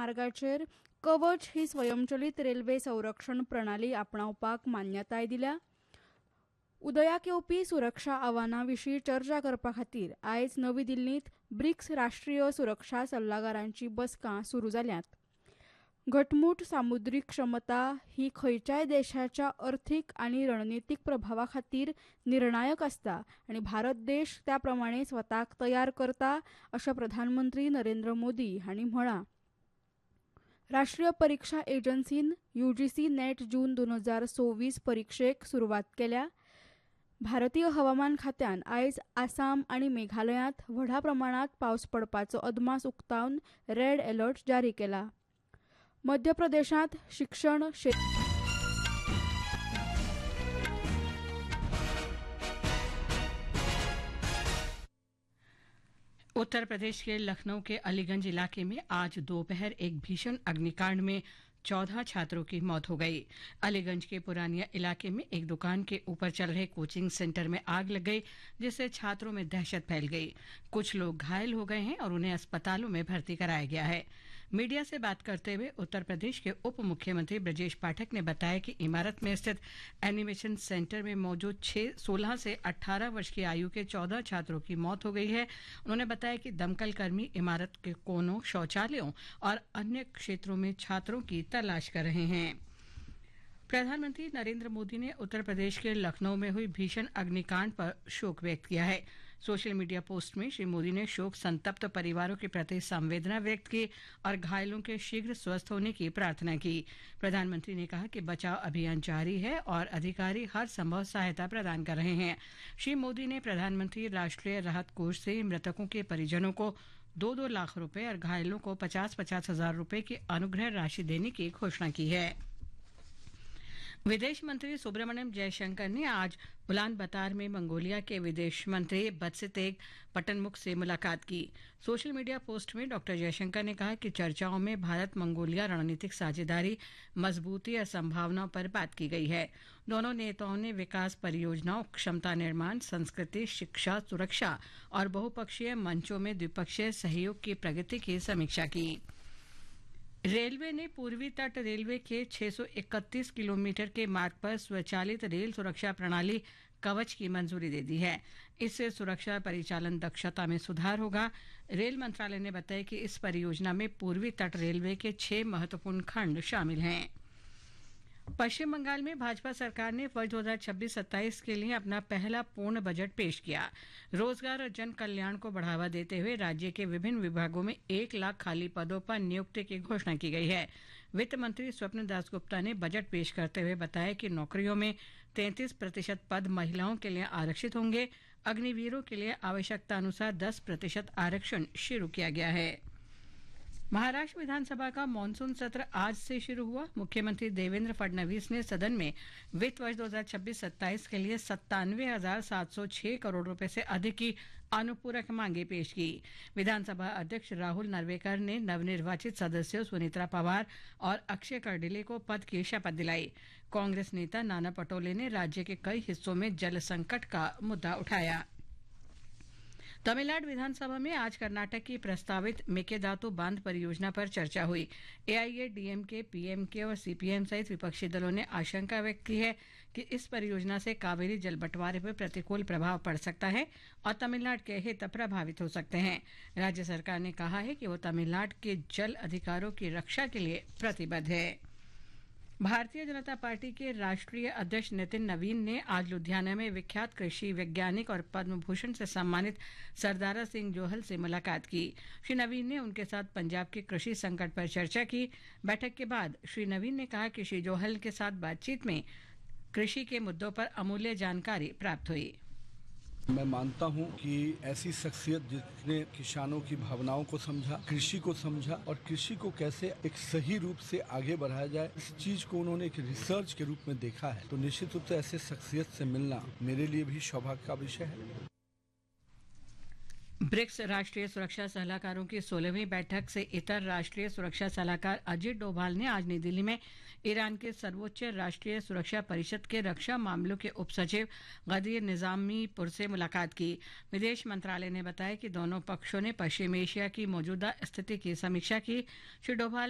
मार्गाचेर कवच ही स्वयंचलीत रेल्वे संरक्षण प्रणाली आपणावपाक मान्यताय दिल्या. उदयाक येवपी सुरक्षा आव्हानांविशीं चर्चा करपा खातीर आयज नवी दिल्लींत ब्रिक्स राष्ट्रीय सुरक्षा सल्लागारांची बसका सुरू जाल्यात. घटमूट सामुद्रीक क्षमता ही खंयच्याय देशाच्या अर्थीक आनी रणनीतीक प्रभावा खातीर निर्णायक आसता आनी भारत देश त्या प्रमाणे स्वताक तयार करता अशें प्रधानमंत्री नरेंद्र मोदी हांणी म्हळां. राष्ट्रीय परीक्षा एजन्सीन यूजीसी नेट जून 2024 परीक्षेक सुरवात केल्या. भारतीय हवामान खात्यान आयज आसाम आनी मेघालयांत व्हडा प्रमाणात पावस पडपाचो अदमास उक्तावन रेड अलर्ट जारी केला. मध्य प्रदेशांत शिक्षण उत्तर प्रदेश के लखनऊ के अलीगंज इलाके में आज दोपहर एक भीषण अग्निकांड में 14 छात्रों की मौत हो गई. अलीगंज के पुरानिया इलाके में एक दुकान के ऊपर चल रहे कोचिंग सेंटर में आग लग गई, जिससे छात्रों में दहशत फैल गई. कुछ लोग घायल हो गए हैं और उन्हें अस्पतालों में भर्ती कराया गया है. मीडिया से बात करते हुए उत्तर प्रदेश के उप मुख्यमंत्री ब्रजेश पाठक ने बताया कि इमारत में स्थित एनिमेशन सेंटर में मौजूद 16 से 18 वर्ष की आयु के 14 छात्रों की मौत हो गई है. उन्होंने बताया कि दमकल कर्मी इमारत के कोनों, शौचालयों और अन्य क्षेत्रों में छात्रों की तलाश कर रहे हैं. प्रधानमंत्री नरेंद्र मोदी ने उत्तर प्रदेश के लखनऊ में हुई भीषण अग्निकांड पर शोक व्यक्त किया है. सोशल मीडिया पोस्ट में श्री मोदी ने शोक संतप्त परिवारों के प्रति संवेदना व्यक्त की और घायलों के शीघ्र स्वस्थ होने की प्रार्थना की. प्रधानमंत्री ने कहा कि बचाव अभियान जारी है और अधिकारी हर संभव सहायता प्रदान कर रहे हैं. श्री मोदी ने प्रधानमंत्री राष्ट्रीय राहत कोष से मृतकों के परिजनों को 2-2 लाख रुपए और घायलों को 50-50 हजार रुपए की अनुग्रह राशि देने की घोषणा की है. विदेश मंत्री सुब्रमण्यम जयशंकर ने आज उलानबतार में मंगोलिया के विदेश मंत्री बत्सितेग पटनमुक से मुलाकात की. सोशल मीडिया पोस्ट में डॉक्टर जयशंकर ने कहा कि चर्चाओं में भारत मंगोलिया रणनीतिक साझेदारी, मजबूती और संभावनाओं पर बात की गई है. दोनों नेताओं ने विकास परियोजनाओं, क्षमता निर्माण, संस्कृति, शिक्षा, सुरक्षा और बहुपक्षीय मंचों में द्विपक्षीय सहयोग की प्रगति की समीक्षा की. रेलवे ने पूर्वी तट रेलवे के 631 किलोमीटर के मार्ग पर स्वचालित रेल सुरक्षा प्रणाली कवच की मंजूरी दे दी है. इससे सुरक्षा परिचालन दक्षता में सुधार होगा. रेल मंत्रालय ने बताया कि इस परियोजना में पूर्वी तट रेलवे के 6 महत्वपूर्ण खंड शामिल हैं. पश्चिम बंगाल में भाजपा सरकार ने वर्ष 2026-27 के लिए अपना पहला पूर्ण बजट पेश किया. रोजगार और जन कल्याण को बढ़ावा देते हुए राज्य के विभिन्न विभागों में 1 लाख खाली पदों पर नियुक्ति की घोषणा की गई है. वित्त मंत्री स्वप्न दासगुप्ता ने बजट पेश करते हुए बताया कि नौकरियों में 33% पद महिलाओं के लिए आरक्षित होंगे. अग्निवीरों के लिए आवश्यकता अनुसार 10% आरक्षण शुरू किया गया है. महाराष्ट्र विधानसभा का मानसून सत्र आज से शुरू हुआ. मुख्यमंत्री देवेंद्र फडणवीस ने सदन में वित्त वर्ष 2026-27 के लिए 97,706 करोड़ रुपए से अधिक की अनुपूरक मांगे पेश की. विधानसभा अध्यक्ष राहुल नरवेकर ने नवनिर्वाचित सदस्यों सुनीत्रा पवार और अक्षय कर्डिले को पद की शपथ दिलाई. कांग्रेस नेता नाना पटोले ने राज्य के कई हिस्सों में जल संकट का मुद्दा उठाया. तमिलनाडु विधानसभा में आज कर्नाटक की प्रस्तावित मेकेदातु बांध परियोजना पर चर्चा हुई. एआईएडीएमके, पीएमके और सीपीएम सहित विपक्षी दलों ने आशंका व्यक्त की है कि इस परियोजना से कावेरी जल बंटवारे पर प्रतिकूल प्रभाव पड़ सकता है और तमिलनाडु के हित प्रभावित हो सकते हैं. राज्य सरकार ने कहा है कि वो तमिलनाडु के जल अधिकारों की रक्षा के लिए प्रतिबद्ध है. भारतीय जनता पार्टी के राष्ट्रीय अध्यक्ष नितिन नवीन ने आज लुधियाना में विख्यात कृषि वैज्ञानिक और पद्म भूषण से सम्मानित सरदारा सिंह जोहल से मुलाकात की. श्री नवीन ने उनके साथ पंजाब के कृषि संकट पर चर्चा की. बैठक के बाद श्री नवीन ने कहा कि श्री जोहल के साथ बातचीत में कृषि के मुद्दों पर अमूल्य जानकारी प्राप्त हुई. मैं मानता हूं कि ऐसी शख्सियत जिसने किसानों की भावनाओं को समझा, कृषि को समझा और कृषि को कैसे एक सही रूप से आगे बढ़ाया जाए, इस चीज को उन्होंने एक रिसर्च के रूप में देखा है. तो निश्चित रूप से ऐसे शख्सियत से मिलना मेरे लिए भी सौभाग्य का विषय है. ब्रिक्स राष्ट्रीय सुरक्षा सलाहकारों की 16वीं बैठक से इतर राष्ट्रीय सुरक्षा सलाहकार अजित डोभाल ने आज नई दिल्ली में ईरान के सर्वोच्च राष्ट्रीय सुरक्षा परिषद के रक्षा मामलों के उपसचिव गदीर निजामीपुर से मुलाकात की. विदेश मंत्रालय ने बताया कि दोनों पक्षों ने पश्चिम एशिया की मौजूदा स्थिति की समीक्षा की. श्री डोभाल